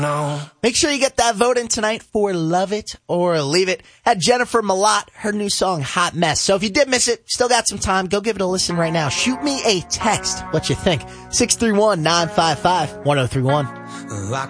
No. Make sure you get that vote in tonight for Love It or Leave It. Had Jennifer Malott, her new song, Hot Mess. So if you did miss it, still got some time, go give it a listen right now. Shoot me a text, what you think. 631-955-1031.